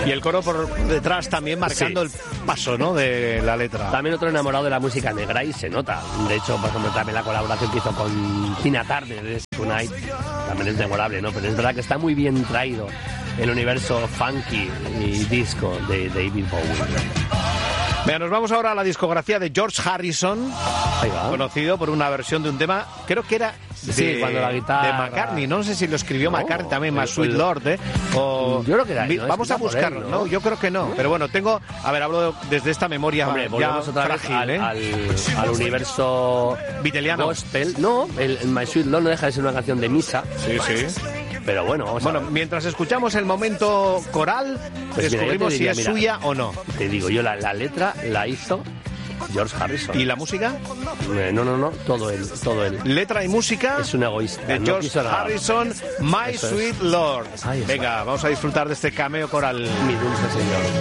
Y el coro por detrás también marcando el paso, ¿no?, de la letra. También otro enamorado de la música negra y se nota. De hecho, por ejemplo, también la colaboración que hizo con Tina Turner de Tonight también es memorable, ¿no? Pero es verdad que está muy bien traído el universo funky y disco de David Bowie. Venga, nos vamos ahora a la discografía de George Harrison, conocido por una versión de un tema, creo que era cuando la guitarra... de McCartney, no sé si lo escribió McCartney también, My Sweet Lord, o... Yo creo que era, ¿no? Vamos a buscarlo, él, ¿no? Yo creo que no, pero bueno, hablo desde esta memoria. Hombre, volvemos otra vez frágil, al universo viteliano. Gospel. No, el My Sweet Lord no deja de ser una canción de misa. Sí. Pero bueno, mientras escuchamos el momento coral, pues descubrimos si es suya o no. Te digo, yo la letra la hizo George Harrison. ¿Y la música? No, todo él. Letra y música es un egoísta. de George Harrison, My Sweet Lord. Venga, vamos a disfrutar de este cameo coral. Mi dulce señor.